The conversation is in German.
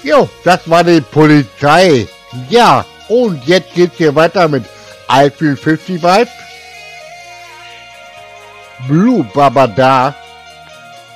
Jo, das war die Polizei. Ja, und jetzt geht's hier weiter mit I Feel 55. Blue Babada.